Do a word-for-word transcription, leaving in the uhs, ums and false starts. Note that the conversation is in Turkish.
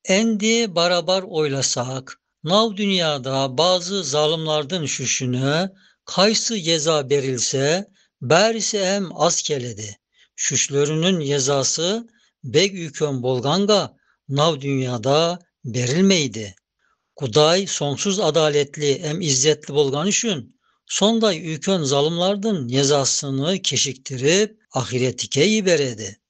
Endi barabar oylasak, nav dünyada bazı zalimlardan şüşüne kaysı yeza berilse, bärisi hem az keledi. Şüşlörünün yezası bek ükön bolganga nav dünyada berilmeydi. Kuday sonsuz adaletli hem izzetli bolgan üçün sonday ükön zalimlardan yezasını keşiktirip ahiretike yiberedi.